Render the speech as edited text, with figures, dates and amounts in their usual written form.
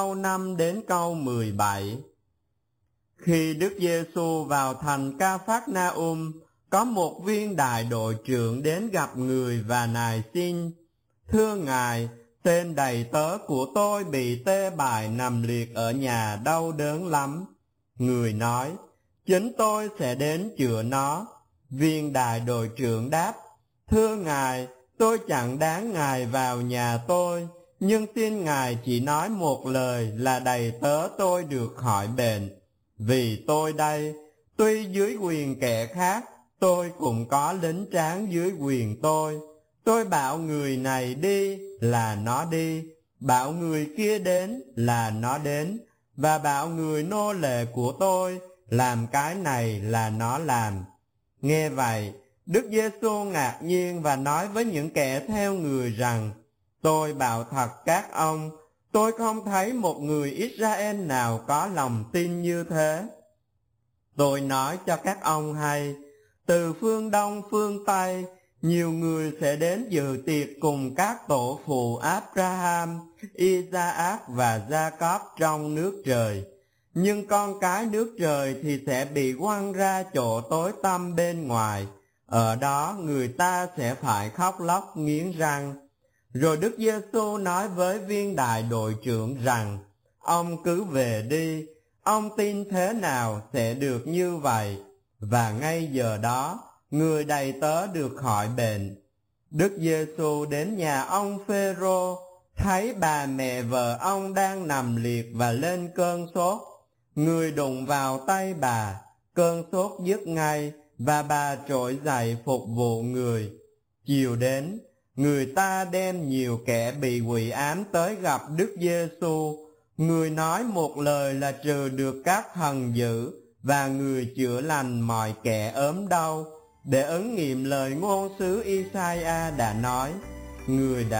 câu 5 đến câu 17. Khi Đức Giêsu vào thành Ca-phác-na-um, có một viên đại đội trưởng đến gặp người và nài xin: Thưa Ngài, tên đầy tớ của tôi bị tê bại nằm liệt ở nhà, đau đớn lắm. Người nói: Chính tôi sẽ đến chữa nó. Viên đại đội trưởng đáp: Thưa Ngài, tôi chẳng đáng Ngài vào nhà tôi, nhưng xin Ngài chỉ nói một lời là đầy tớ tôi được khỏi bệnh. Vì tôi đây, tuy dưới quyền kẻ khác, tôi cũng có lính tráng dưới quyền tôi. Tôi bảo người này đi là nó đi, bảo người kia đến là nó đến, và bảo người nô lệ của tôi làm cái này là nó làm. Nghe vậy, Đức Giêsu ngạc nhiên và nói với những kẻ theo người rằng: Tôi bảo thật các ông, tôi không thấy một người Israel nào có lòng tin như thế. Tôi nói cho các ông hay, từ phương Đông phương Tây, nhiều người sẽ đến dự tiệc cùng các tổ phụ Abraham, Isaac và Jacob trong nước trời. Nhưng con cái nước trời thì sẽ bị quăng ra chỗ tối tăm bên ngoài. Ở đó người ta sẽ phải khóc lóc nghiến răng. Rồi Đức Giêsu nói với viên đại đội trưởng rằng: Ông cứ về đi, ông tin thế nào sẽ được như vậy. Và ngay giờ đó, người đầy tớ được khỏi bệnh. Đức Giêsu đến nhà ông Phêrô, thấy bà mẹ vợ ông đang nằm liệt và lên cơn sốt. Người đụng vào tay bà, cơn sốt dứt ngay, và bà trỗi dậy phục vụ người. Chiều đến, người ta đem nhiều kẻ bị quỷ ám tới gặp Đức Giêsu. Người nói một lời là trừ được các thần dữ, và người chữa lành mọi kẻ ốm đau, để ứng nghiệm lời ngôn sứ Isaiah đã nói: Người đã